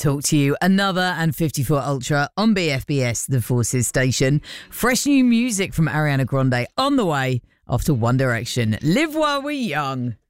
talk to you. Another and 54 Ultra on BFBS, the Forces station. Fresh new music from Ariana Grande on the way after One Direction. Live while we're young.